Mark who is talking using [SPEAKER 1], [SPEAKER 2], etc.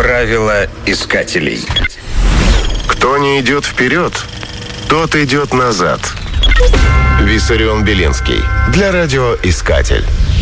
[SPEAKER 1] Правила искателей.
[SPEAKER 2] Кто не идет вперед, тот идет назад. Виссарион Белинский для радиоискатель.